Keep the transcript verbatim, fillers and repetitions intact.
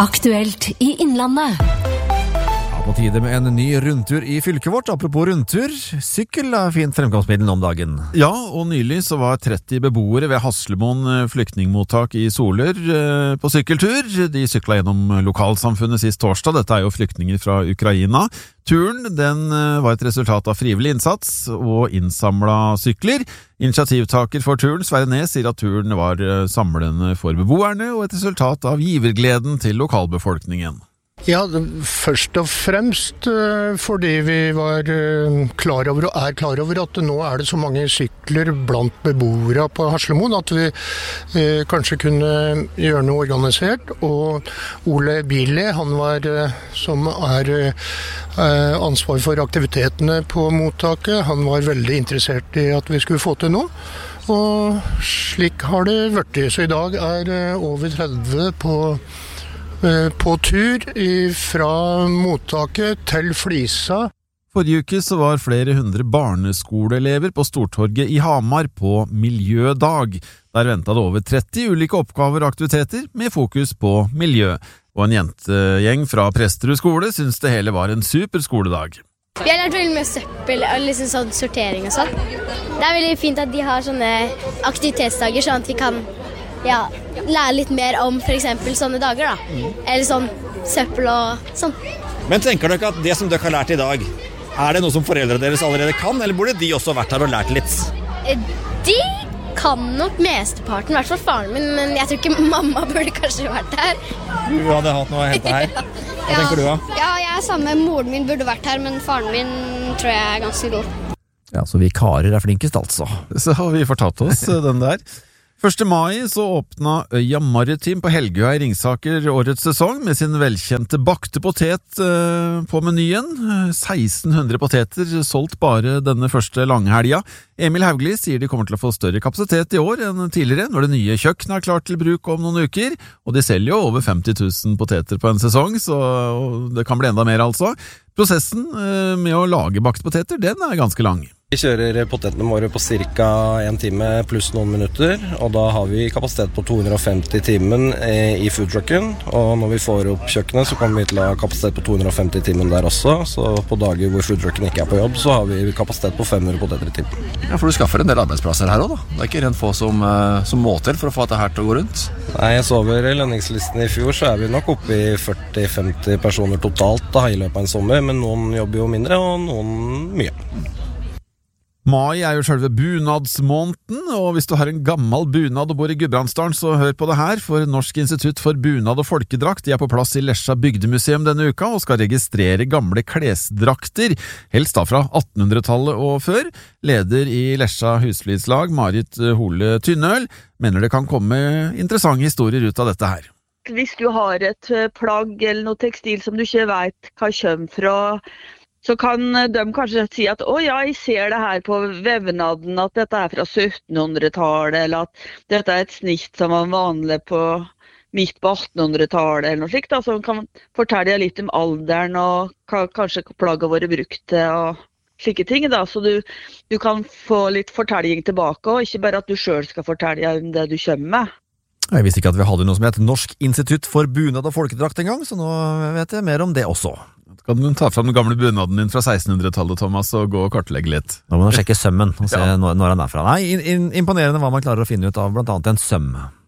Aktuelt i Innlandet. På tide med en ny rundtur i fylket vårt. Apropos rundtur, sykkel er fint fremkomstmiddel om dagen. Ja, og nylig så var tretti beboere ved Haslemoen flyktningmottak i Soler på sykkeltur. De sykla gjennom lokalsamfunnet sist torsdag. Dette er jo flyktninger fra Ukraina. Turen den var et resultat av frivillig innsats og innsamlet sykler. Initiativtaker for turen, Sverre Nes, sier at turen var samlende for beboerne og et resultat av givergleden til lokalbefolkningen. Ja, først og fremst fordi vi var klar over og er klar over at nå er det så mange sykler blant beboere på Haslemoen at vi eh, kanskje kunne gjøre noe organisert. Og Ole Bille, han var som er eh, ansvar for aktivitetene på mottaket, han var veldig interessert i at vi skulle få til noe. Og slik har det vært. Så i dag er over tretti på på tur fra mottaket til Flisa. Forrige uke så var flere hundre barneskoleelever på Stortorget i Hamar på Miljødag. Der ventet det over tretti ulike oppgaver og aktiviteter med fokus på miljø. Og en jentegjeng fra Presterud skole synes det hele var en super skoledag. Vi har lært veldig mye søppel og liksom sånn sortering og sånn. Det er veldig fint at de har sånne aktivitetsdager sånn at vi kan Ja, lære litt mer om for eksempel sånne dager da. Mm. Eller sånn søppel og sånn. Men tenker dere at det som dere har lært i dag, er det noe som foreldrene deres allerede kan, eller burde de også vært her og lært litt? De kan nok mesteparten, i hvert fall faren min, men jeg tror ikke mamma burde kanskje vært her. Du hadde hatt noe å hente her. Hva ja. tenker du da? Ja, jeg er samme. Moren min burde vært her, men faren min tror jeg er ganske god. Ja, så vi karer er flinkest altså. Så har vi fortatt oss den der. første mai så åpna Øya Maritim på Helgøya i Ringsaker årets sesong med sin velkjente bakte potet eh, på menyen. seksten hundre poteter solgt bare denne første langhelga. Emil Haugli sier de kommer til å få større kapasitet i år enn tidligere når det nye kjøkkenet er klart til bruk om noen uker, og de selger jo over femti tusen poteter på en sesong, så det kan bli enda mer altså. Prosessen eh, med å lage bakte poteter, den er ganske lang. Vi kjører potetene våre på cirka en time pluss noen minutter, og da har vi kapasitet på to hundre og femti timen i foodtrucken, og når vi får opp kjøkkenet så kommer vi til å ha kapasitet på to hundre og femti timen der også, så på dager hvor foodtrucken ikke er på jobb så har vi kapasitet på fem hundre poteter i timen. Ja, for du skaffer en del arbeidsplasser her også da. Det er ikke rent få som, som må til for å få dette her til å gå rundt. Nei, så over lønningslisten i fjor så er vi nok oppe i førti til femti personer totalt da, i løpet av en sommer, men noen jobber jo mindre og noen mye. Mai er jo selve bunadsmåneden, og hvis du har en gammel bunad og bor i Gudbrandsdalen, så hør på det her, for Norsk institutt for bunad og folkedrakt de er på plass i Lesja bygdemuseum denne uka og skal registrere gamle klesdrakter, helst da fra attenhundretallet og før. Leder i Lesja husflidslag, Marit Hole Tynnøl, mener det kan komme interessante historier ut av dette her. Hvis du har et plagg eller noe tekstil som du ikke vet hva kommer fra, så kan de kanskje si at «Å ja, jeg ser det her på vevnaden at dette er fra syttenhundretallet», eller at dette er et snitt som var vanlig på midt på attenhundretallet, eller noe slikt, da, som kan fortelle litt om alderen og hva kanskje plagget har vært brukt til og slike ting. Da. Så du, du kan få litt fortelling tilbake, og ikke bare at du selv skal fortelle om det du kommer med. Jeg visste ikke at vi hadde noe som het Norsk institutt for bunad og folkedrakt en gang, så nå vet jeg mer om det også. Kan du ta fram den gamle bunaden din fra sekstenhundretallet, Thomas, og gå og kartlegge litt? Da må du sjekke sømmen og se ja. når, når han er fra. Nei, in, in, imponerende hva man klarer å finne ut av blant annet en søm.